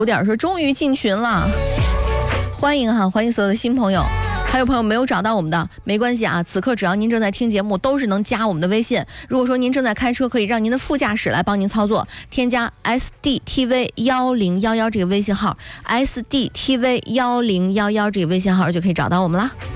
有点说终于进群了，欢迎哈，欢迎所有的新朋友。还有朋友没有找到我们的，没关系啊，此刻只要您正在听节目，都是能加我们的微信。如果说您正在开车，可以让您的副驾驶来帮您操作，添加 SDTV1011这个微信号，SDTV1011这个微信号就可以找到我们啦。